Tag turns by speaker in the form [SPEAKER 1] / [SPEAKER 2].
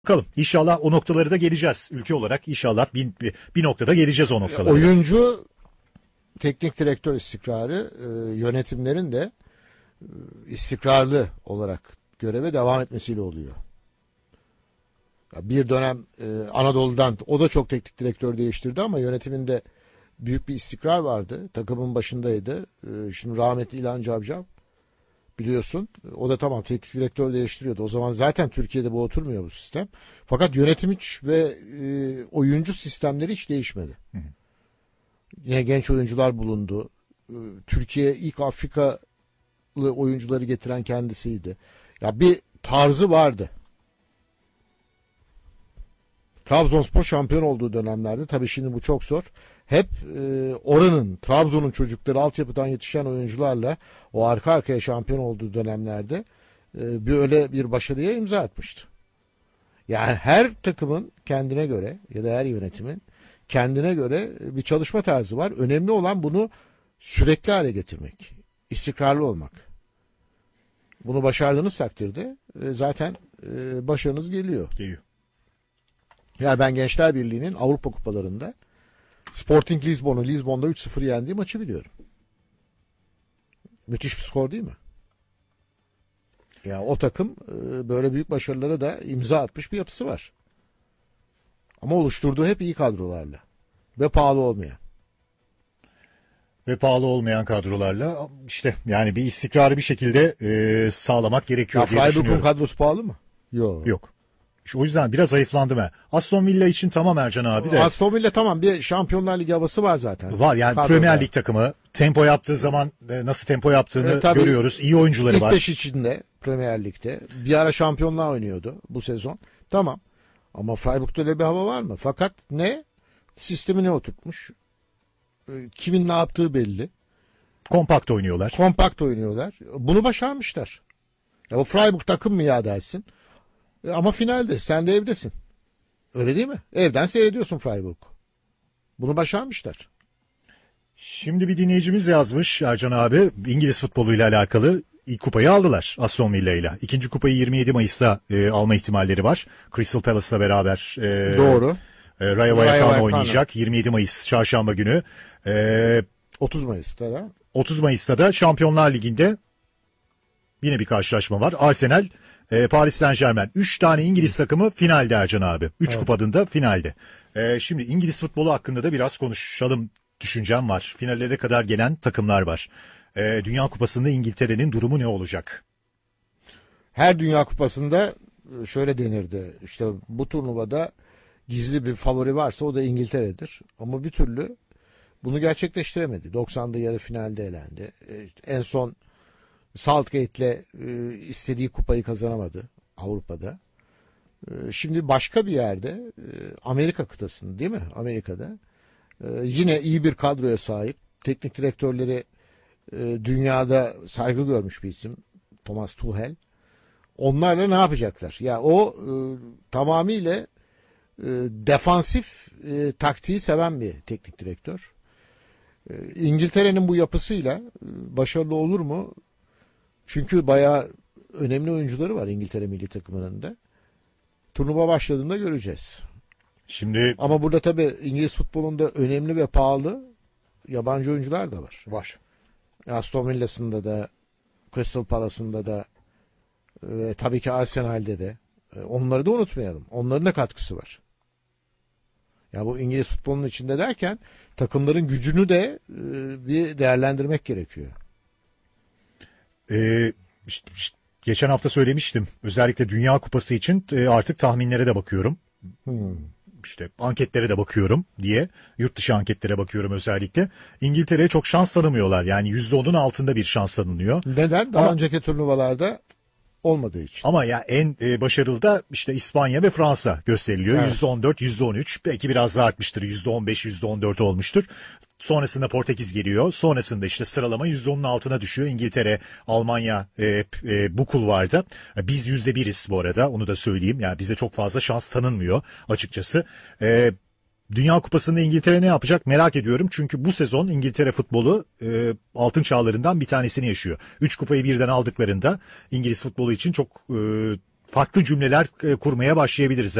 [SPEAKER 1] Bakalım inşallah o noktaları da geleceğiz ülke olarak, inşallah bir noktada geleceğiz o noktalara.
[SPEAKER 2] Oyuncu, teknik direktör istikrarı, yönetimlerin de istikrarlı olarak göreve devam etmesiyle oluyor. Bir dönem Anadolu'dan o da çok teknik direktör değiştirdi ama yönetiminde büyük bir istikrar vardı. Takımın başındaydı. Şimdi rahmetli İlhan Cavcav, biliyorsun. O da tamam teknik direktör değiştiriyordu. O zaman zaten Türkiye'de bu oturmuyor bu sistem. Fakat yönetim hiç ve oyuncu sistemleri hiç değişmedi. Hı hı. Yine genç oyuncular bulundu. Türkiye'ye ilk Afrikalı oyuncuları getiren kendisiydi. Ya bir tarzı vardı. Trabzonspor şampiyon olduğu dönemlerde, tabii şimdi bu çok zor. Hep oranın, Trabzon'un çocukları, altyapıdan yetişen oyuncularla o arka arkaya şampiyon olduğu dönemlerde böyle bir başarıya imza atmıştı. Yani her takımın kendine göre ya da her yönetimin kendine göre bir çalışma tarzı var. Önemli olan bunu sürekli hale getirmek, istikrarlı olmak. Bunu başardığınız takdirde zaten başarınız geliyor. Ya ben Gençler Birliği'nin Avrupa Kupalarında Sporting Lizbon'da 3-0 yendiği maçı biliyorum. Müthiş bir skor değil mi? Ya o takım böyle büyük başarılara da imza atmış bir yapısı var. Ama oluşturduğu hep iyi kadrolarla ve pahalı olmayan.
[SPEAKER 1] Ve pahalı olmayan kadrolarla işte yani bir istikrarı bir şekilde sağlamak gerekiyor diye düşünüyorum.
[SPEAKER 2] Freiburg'un kadrosu pahalı mı?
[SPEAKER 1] Yok. İşte o yüzden biraz zayıflandım ben. Aston Villa için tamam Ercan abi de.
[SPEAKER 2] Aston Villa tamam, bir Şampiyonlar Ligi havası var zaten.
[SPEAKER 1] Var yani kadroda. Premier Lig takımı tempo yaptığı zaman nasıl tempo yaptığını görüyoruz. İyi oyuncuları var.
[SPEAKER 2] İlk 5 içinde Premier Lig'de bir ara şampiyonluğa oynuyordu bu sezon. Tamam. Ama Freiburg'da öyle bir hava var mı? Fakat ne? Sistemine oturtmuş. Kimin ne yaptığı belli.
[SPEAKER 1] Kompakt oynuyorlar. Bunu başarmışlar. Ya bu Freiburg takım mı ya dersin? Ama finalde sen de evdesin. Öyle değil mi? Evden seyrediyorsun Freiburg. Bunu başarmışlar. Şimdi bir dinleyicimiz yazmış Ercan abi, İngiliz futboluyla alakalı. İlk kupayı aldılar Aston Villa ile. İkinci kupayı 27 Mayıs'ta alma ihtimalleri var. Crystal Palace'la beraber.
[SPEAKER 2] Doğru.
[SPEAKER 1] Rayo Vallecano oynayacak 27 Mayıs çarşamba günü.
[SPEAKER 2] 30 Mayıs'ta da.
[SPEAKER 1] 30 Mayıs'ta da Şampiyonlar Ligi'nde yine bir karşılaşma var. Arsenal, Paris Saint-Germain. 3 tane İngiliz takımı finalde Ercan abi. 3 kupanın da finalde. Şimdi İngiliz futbolu hakkında da biraz konuşalım düşüncem var. Finallere kadar gelen takımlar var. Dünya Kupası'nda İngiltere'nin durumu ne olacak?
[SPEAKER 2] Her Dünya Kupası'nda şöyle denirdi. İşte bu turnuvada gizli bir favori varsa o da İngiltere'dir. Ama bir türlü bunu gerçekleştiremedi. 90'da yarı finalde elendi. En son Southgate'le istediği kupayı kazanamadı Avrupa'da. Şimdi başka bir yerde, Amerika kıtasında değil mi? Amerika'da yine iyi bir kadroya sahip, teknik direktörleri dünyada saygı görmüş bir isim, Thomas Tuchel. Onlarla ne yapacaklar? Ya o tamamıyla defansif taktiği seven bir teknik direktör. İngiltere'nin bu yapısıyla başarılı olur mu? Çünkü bayağı önemli oyuncuları var İngiltere milli takımının da. Turnuva başladığında göreceğiz.
[SPEAKER 1] Şimdi
[SPEAKER 2] ama burada tabii İngiliz futbolunda önemli ve pahalı yabancı oyuncular da var. Aston Villa'sında da, Crystal Palace'ında da ve tabii ki Arsenal'de de. Onları da unutmayalım. Onların da katkısı var. Ya bu İngiliz futbolunun içinde derken takımların gücünü de bir değerlendirmek gerekiyor.
[SPEAKER 1] Geçen hafta söylemiştim. Özellikle Dünya Kupası için artık tahminlere de bakıyorum. İşte anketlere de bakıyorum diye. Yurt dışı anketlere bakıyorum özellikle. İngiltere'ye çok şans tanımıyorlar. Yani %10'un altında bir şans tanınıyor.
[SPEAKER 2] Neden? Daha önceki turnuvalarda olmadığı için.
[SPEAKER 1] Ama ya en başarılı da işte İspanya ve Fransa gösteriliyor. Evet. %14, %13. Belki biraz daha artmıştır. %15, %14 olmuştur. Sonrasında Portekiz geliyor. Sonrasında işte sıralama %10'un altına düşüyor. İngiltere, Almanya bu kulvarda. Biz %1'iz bu arada. Onu da söyleyeyim. Yani bize çok fazla şans tanınmıyor açıkçası. Dünya Kupası'nda İngiltere ne yapacak merak ediyorum. Çünkü bu sezon İngiltere futbolu altın çağlarından bir tanesini yaşıyor. 3 kupayı birden aldıklarında İngiliz futbolu için çok farklı cümleler kurmaya başlayabiliriz.